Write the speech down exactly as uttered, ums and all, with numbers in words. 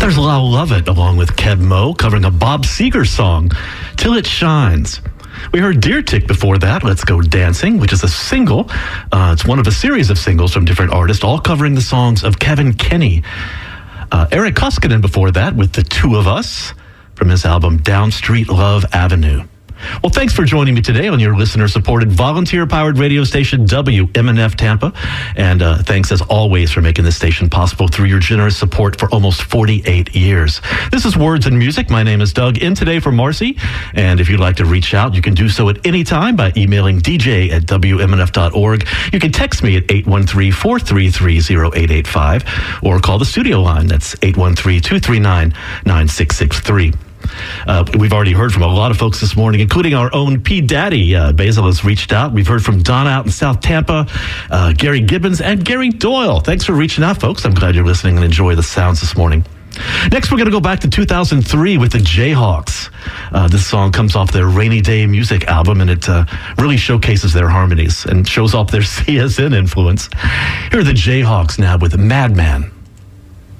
There's Lyle Lovett along with Keb Mo covering a Bob Seger song, Till It Shines. We heard Deer Tick before that, Let's Go Dancing, which is a single. Uh, it's one of a series of singles from different artists, all covering the songs of Kevin Kenny. Uh, Eric Koskinen before that with The Two of Us from his album Down Street Love Avenue. Well, thanks for joining me today on your listener-supported, volunteer-powered radio station, W M N F Tampa. And uh, thanks, as always, for making this station possible through your generous support for almost forty-eight years. This is Words and Music. My name is Doug, in today for Marcy. And if you'd like to reach out, you can do so at any time by emailing d j at w m n f dot org. You can text me at eight one three, four three three, zero eight eight five or call the studio line. That's eight one three, two three nine, nine six six three. Uh, we've already heard from a lot of folks this morning, including our own P. Daddy. Uh, Basil has reached out. We've heard from Donna out in South Tampa, uh, Gary Gibbons, and Gary Doyle. Thanks for reaching out, folks. I'm glad you're listening and enjoy the sounds this morning. Next, we're going to go back to two thousand three with the Jayhawks. Uh, this song comes off their Rainy Day Music album, and it uh, really showcases their harmonies and shows off their C S N influence. Here are the Jayhawks now with Madman.